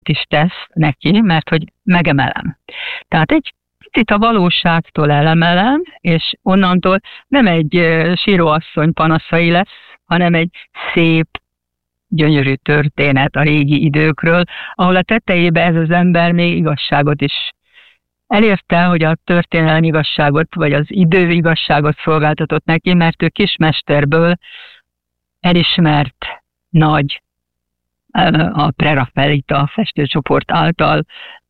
is tesz neki, mert hogy megemelem. Tehát egy picit a valóságtól elemelem, és onnantól nem egy síróasszony panaszai lesz, hanem egy szép, gyönyörű történet a régi időkről, ahol a tetejébe ez az ember még igazságot is elérte, hogy a történelmi igazságot, vagy az idő igazságot szolgáltatott neki, mert ő kismesterből elismert nagy, a Prerafaelita festőcsoport által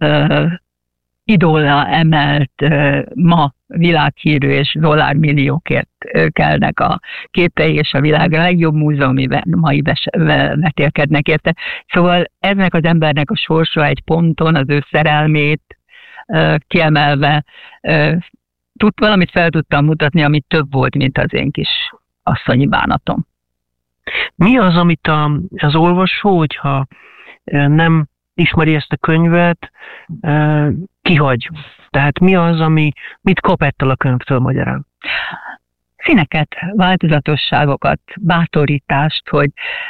idollá emelt, ma világhírű és dollármilliókért kelnek a képei, és a világ legjobb múzeumi mai vetélkednek érte. Szóval ennek az embernek a sorsa egy ponton az ő szerelmét kiemelve valamit fel tudtam mutatni, amit több volt, mint az én kis asszonyi bánatom. Mi az, amit az olvasó, hogyha nem ismeri ezt a könyvet, kihagy? Tehát mi az, mit kap ettől a könyvtől magyarán? Színeket, változatosságokat, bátorítást, hogy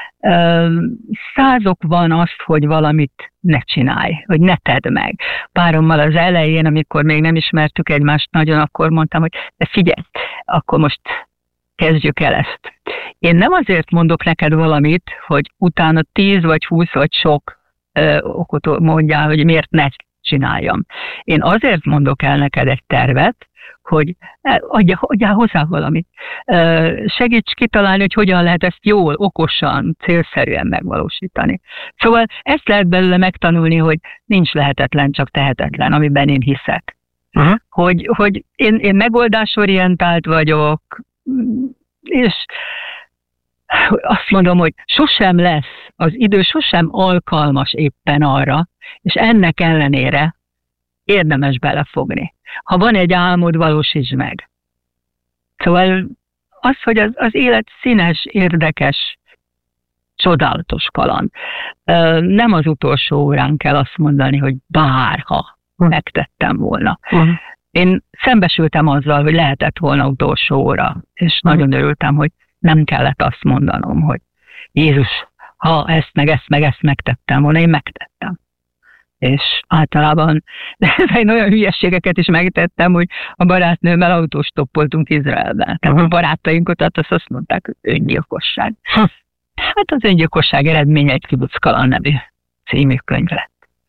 százok van azt, hogy valamit ne csinálj, hogy ne tedd meg. Párommal az elején, amikor még nem ismertük egymást nagyon, akkor mondtam, hogy de figyelj, akkor most kezdjük el ezt. Én nem azért mondok neked valamit, hogy utána 10 vagy 20 vagy sok okot mondjál, hogy miért ne csináljam. Én azért mondok el neked egy tervet, hogy adjál hozzá valamit. Segíts kitalálni, hogy hogyan lehet ezt jól, okosan, célszerűen megvalósítani. Szóval ezt lehet belőle megtanulni, hogy nincs lehetetlen, csak tehetetlen, amiben én hiszek. Uh-huh. Hogy én megoldásorientált vagyok, és azt mondom, hogy sosem lesz, az idő sosem alkalmas éppen arra, és ennek ellenére érdemes belefogni. Ha van egy álmod, valósítsd meg. Szóval az, hogy az élet színes, érdekes, csodálatos kaland. Nem az utolsó órán kell azt mondani, hogy bárha megtettem volna. Én szembesültem azzal, hogy lehetett volna utolsó óra, és nagyon örültem, hogy nem kellett azt mondanom, hogy Jézus, ha ezt megtettem volna, én megtettem. És általában olyan hülyeségeket is megtettem, hogy a barátnőmmel autóstoppoltunk Izraelben. Tehát a barátainkat azt mondták, hogy öngyilkosság. Hát az öngyilkosság eredménye egy Kibuc kaland nevű című könyv lett.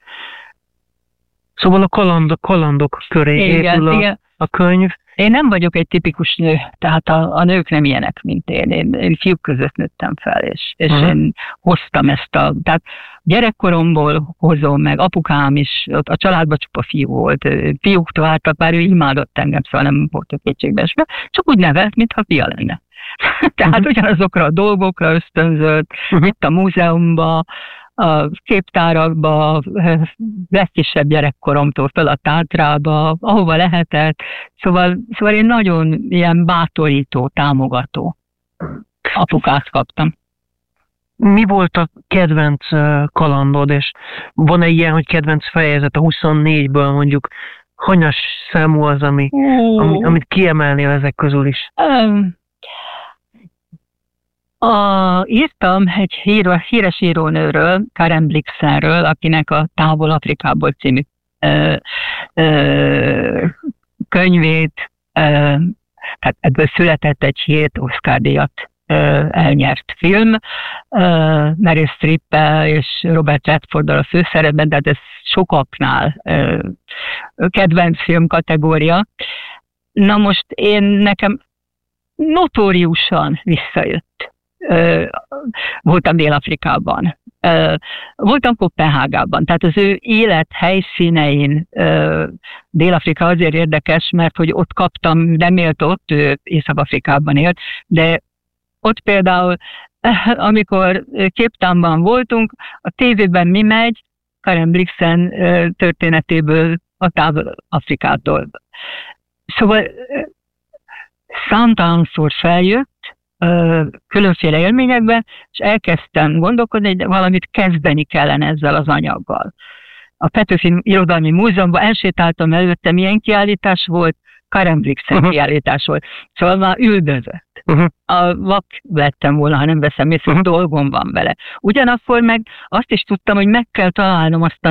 Szóval a kalandok köré épül a könyv. Én nem vagyok egy tipikus nő, tehát a nők nem ilyenek, mint én. Én fiúk között nőttem fel, és én hoztam tehát gyerekkoromból hozom meg, apukám is, a családban csupa fiú volt, fiúktól álltak, bár ő imádott engem, szóval nem voltak kétségbeesve, csak úgy nevelt, mintha fia lenne. Tehát ugyanazokra a dolgokra ösztönzött, itt a múzeumban, a képtárakba, legkisebb gyerekkoromtól fel a Tátrába, ahova lehetett. Szóval én nagyon ilyen bátorító, támogató apukát kaptam. Mi volt a kedvenc kalandod, és van-e ilyen, hogy kedvenc fejezet a 24-ből mondjuk, hanyas számú az, amit kiemelnél ezek közül is? Írtam egy híres írónőről, Karen Blixenről, akinek a Távol Afrikából című könyvét, tehát ebből született egy 7 Oscar-díjat elnyert film, Meryl Streep-el és Robert Redforddal a főszerepben, tehát ez sokaknál kedvenc film kategória. Na most nekem notóriusan visszajött. Voltam Dél-Afrikában, voltam Koppenhágában, tehát az ő élet helyszínein Dél-Afrika azért érdekes, mert hogy ott kaptam, nem élt ott, ő Észak-Afrikában élt, de ott például, amikor Cape Townban voltunk, a tévében mi megy, Karen Blixen történetéből a Távol-Afrikától. Szóval számtalanszor feljött, különféle élményekben, és elkezdtem gondolkodni, hogy valamit kezdeni kellene ezzel az anyaggal. A Petőfi Irodalmi Múzeumban elsétáltam előtte, milyen kiállítás volt, Karen Blixen kiállítás volt. Szóval már üldözött. A vak lettem volna, ha nem veszem észre, dolgom van vele. Ugyanakkor meg azt is tudtam, hogy meg kell találnom azt a